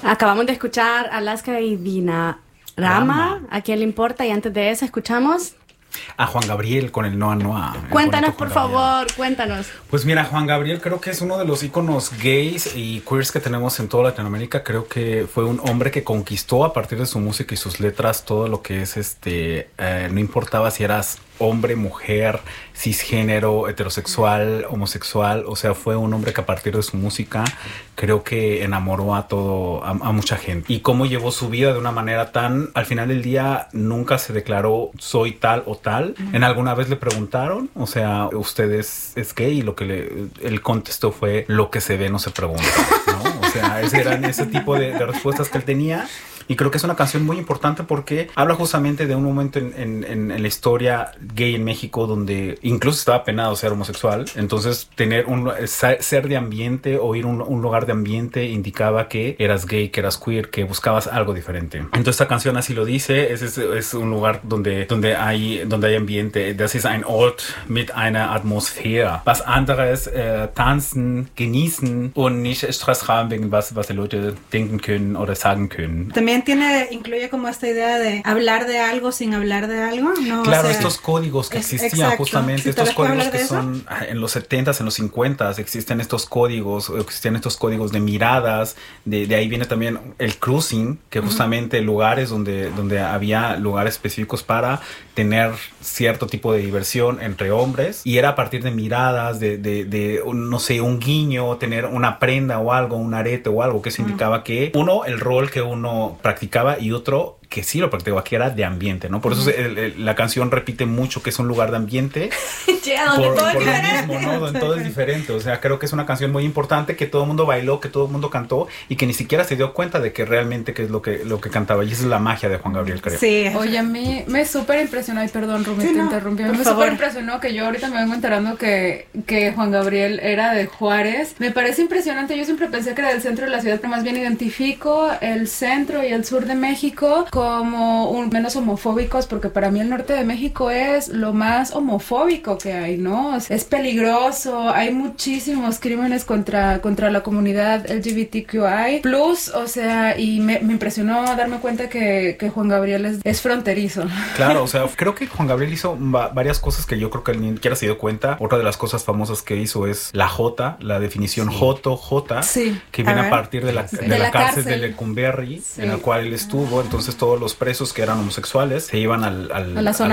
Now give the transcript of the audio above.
Acabamos de escuchar Alaska y Dinarama, ¿a quién le importa? Y antes de eso escuchamos a Juan Gabriel con el Noa Noa. Cuéntanos, por favor, cuéntanos. Pues mira, Juan Gabriel creo que es uno de los íconos gays y queers que tenemos en toda Latinoamérica. Creo que fue un hombre que conquistó a partir de su música y sus letras todo lo que es no importaba si eras hombre, mujer, cisgénero, heterosexual, homosexual. O sea, fue un hombre que a partir de su música creo que enamoró a mucha gente. Y cómo llevó su vida de una manera tan... Al final del día nunca se declaró soy tal o tal. En alguna vez le preguntaron, o sea, ¿usted es gay? Y lo que él contestó fue lo que se ve no se pregunta, ¿no? O sea, eran ese tipo de respuestas que él tenía. Y creo que es una canción muy importante porque habla justamente de un momento en la historia gay en México donde incluso estaba penado ser homosexual. Entonces ser de ambiente o ir a un lugar de ambiente indicaba que eras gay, que eras queer, que buscabas algo diferente. Entonces esta canción así lo dice. Es un lugar donde hay ambiente. Das ist ein Ort mit einer Atmosphäre. Was anderes tanzen, genießen und nicht Stress haben wegen was die Leute denken können oder sagen können. También incluye como esta idea de hablar de algo sin hablar de algo, ¿no? Claro, o sea, estos códigos que existían exacto. justamente, ¿Sí estos códigos que eso? son en los 70s, en los 50s, existían estos códigos de miradas, de ahí viene también el cruising, que justamente lugares donde había lugares específicos para tener cierto tipo de diversión entre hombres, y era a partir de miradas, de no sé, un guiño, tener una prenda o algo, un arete o algo que se indicaba que uno, el rol que uno practicaba y otro que sí lo practicaba, que era de ambiente, ¿no? Por eso la canción repite mucho que es un lugar de ambiente. Donde todo es diferente. Mismo, ¿no? Donde todo es diferente. O sea, creo que es una canción muy importante que todo el mundo bailó, que todo el mundo cantó y que ni siquiera se dio cuenta de que realmente qué es lo que cantaba. Y esa es la magia de Juan Gabriel, creo. Sí. Oye, a mí me súper impresionó, y perdón, Rumi, sí, te no, interrumpí. Me súper impresionó que yo ahorita me vengo enterando que Juan Gabriel era de Juárez. Me parece impresionante. Yo siempre pensé que era del centro de la ciudad, pero más bien identifico el centro y el sur de México como menos homofóbicos, porque para mí el norte de México es lo más homofóbico que hay, ¿no? Es peligroso, hay muchísimos crímenes contra la comunidad LGBTQI+, o sea, y me impresionó darme cuenta que Juan Gabriel es fronterizo. Claro, o sea, creo que Juan Gabriel hizo varias cosas que yo creo que él ni siquiera se dio cuenta. Otra de las cosas famosas que hizo es la J, la definición J, que viene a partir de la cárcel de Lecumberri, en la cual él estuvo. Entonces todos los presos que eran homosexuales se iban a la zona